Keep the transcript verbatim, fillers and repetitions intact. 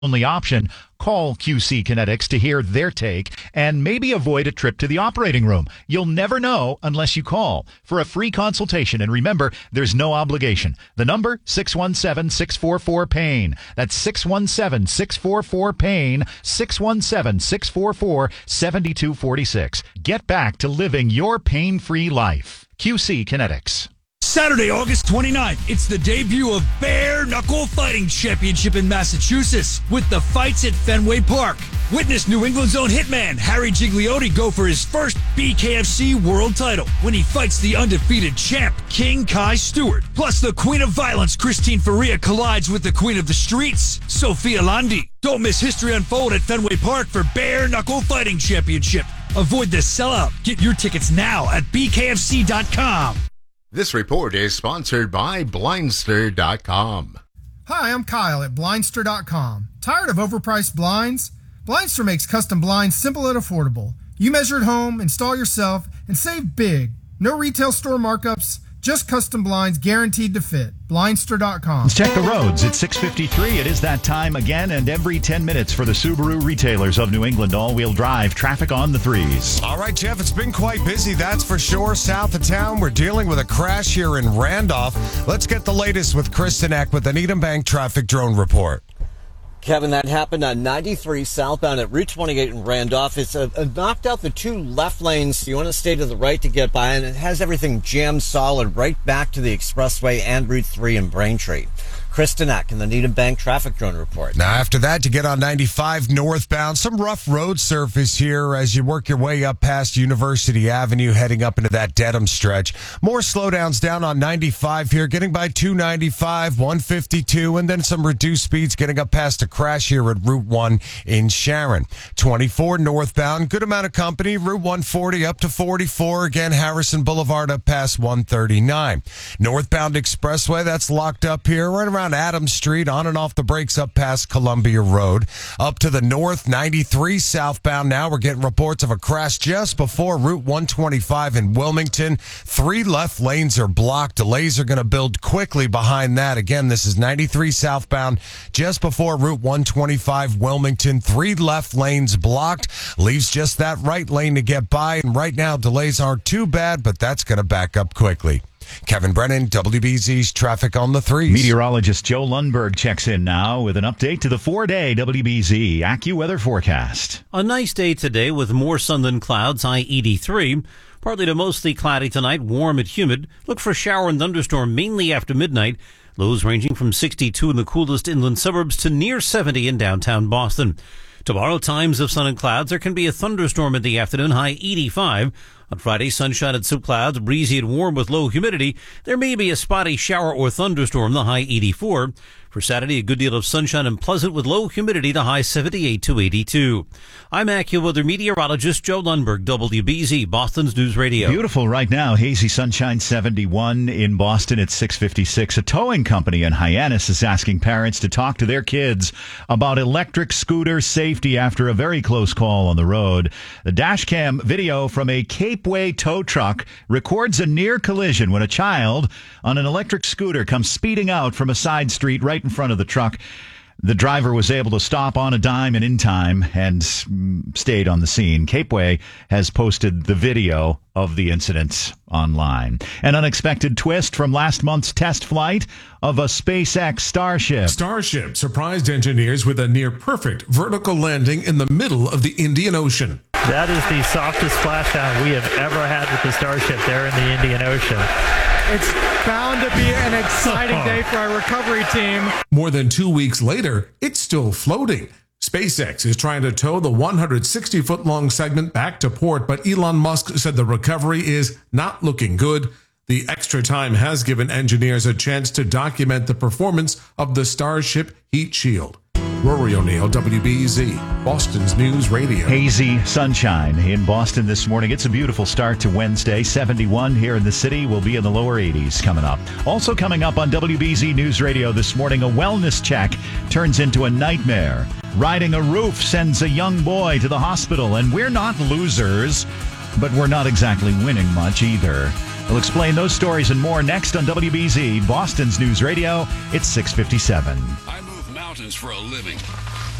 only option. Call Q C Kinetics to hear their take and maybe avoid a trip to the operating room. You'll never know unless you call for a free consultation. And remember, there's no obligation. The number, six one seven, six four four, PAIN. That's six one seven, six four four, PAIN, six one seven, six four four, seven two four six. Get back to living your pain-free life. Q C Kinetics. Saturday, August twenty-ninth, it's the debut of Bare Knuckle Fighting Championship in Massachusetts with the fights at Fenway Park. Witness New England's own hitman Harry Gigliotti go for his first B K F C world title when he fights the undefeated champ King Kai Stewart. Plus, the Queen of Violence Christine Faria collides with the Queen of the Streets, Sophia Landi. Don't miss history unfold at Fenway Park for Bare Knuckle Fighting Championship. Avoid the sellout. Get your tickets now at B K F C dot com. This report is sponsored by Blindster dot com. Hi, I'm Kyle at Blindster dot com. Tired of overpriced blinds? Blindster makes custom blinds simple and affordable. You measure at home, install yourself, and save big. No retail store markups, just custom blinds guaranteed to fit. Blindster dot com. Let's check the roads. It's six fifty-three. It is that time again, and every ten minutes for the Subaru retailers of New England all-wheel drive. Traffic on the threes. All right, Jeff, it's been quite busy, that's for sure. South of town, we're dealing with a crash here in Randolph. Let's get the latest with Kristen Eck with the Needham Bank Traffic Drone Report. Kevin, that happened on ninety-three southbound at Route twenty-eight in Randolph. It's uh, knocked out the two left lanes. You want to stay to the right to get by, and it has everything jammed solid right back to the expressway and Route three in Braintree. Kristen Eck in the Needham Bank Traffic Drone Report. Now, after that, you get on ninety-five northbound. Some rough road surface here as you work your way up past University Avenue, heading up into that Dedham stretch. More slowdowns down on ninety-five here, getting by two ninety-five, one fifty-two, and then some reduced speeds getting up past a crash here at Route one in Sharon. twenty-four northbound, good amount of company. Route one forty up to forty-four. Again, Harrison Boulevard up past one thirty-nine. Northbound expressway, that's locked up here right around Adams Street, on and off the brakes up past Columbia Road. Up to the north, ninety-three southbound now. We're getting reports of a crash just before Route one twenty-five in Wilmington. Three left lanes are blocked. Delays are going to build quickly behind that. Again, this is ninety-three southbound just before Route one twenty-five Wilmington. Three left lanes blocked. Leaves just that right lane to get by. And right now, delays aren't too bad, but that's going to back up quickly. Kevin Brennan, W B Z's Traffic on the Threes. Meteorologist Joe Lundberg checks in now with an update to the four-day W B Z AccuWeather forecast. A nice day today with more sun than clouds, high eighty-three. Partly to mostly cloudy tonight, warm and humid. Look for shower and thunderstorm mainly after midnight. Lows ranging from sixty-two in the coolest inland suburbs to near seventy in downtown Boston. Tomorrow, times of sun and clouds. There can be a thunderstorm in the afternoon, high eighty-five. On Friday, sunshine and some clouds, breezy and warm with low humidity. There may be a spotty shower or thunderstorm, the high eighty-four. For Saturday, a good deal of sunshine and pleasant with low humidity, the high seventy-eight to eighty-two. I'm AccuWeather meteorologist Joe Lundberg, W B Z, Boston's News Radio. Beautiful right now. Hazy sunshine, seventy-one in Boston at six fifty-six. A towing company in Hyannis is asking parents to talk to their kids about electric scooter safety after a very close call on the road. The dash cam video from a Capeway tow truck records a near collision when a child on an electric scooter comes speeding out from a side street right in front of the truck. The driver was able to stop on a dime and in time and stayed on the scene. Capeway has posted the video of the incident online. An unexpected twist from last month's test flight of a SpaceX Starship. Starship surprised engineers with a near-perfect vertical landing in the middle of the Indian Ocean. That is the softest splashdown we have ever had with the Starship there in the Indian Ocean. It's bound to be an exciting day for our recovery team. More than two weeks later, it's still floating. SpaceX is trying to tow the one hundred sixty foot long segment back to port, but Elon Musk said the recovery is not looking good. The extra time has given engineers a chance to document the performance of the Starship heat shield. Rory O'Neill, W B Z, Boston's News Radio. Hazy sunshine in Boston this morning. It's a beautiful start to Wednesday. seventy-one here in the city. Will be in the lower eighties coming up. Also coming up on W B Z News Radio this morning, a wellness check turns into a nightmare. Riding a roof sends a young boy to the hospital, and we're not losers, but we're not exactly winning much either. We'll explain those stories and more next on W B Z, Boston's News Radio. It's six fifty-seven. I move mountains for a living.